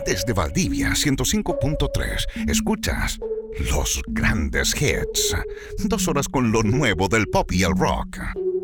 Desde Valdivia 105.3, escuchas Los Grandes Hits. 2 horas con lo nuevo del pop y el rock.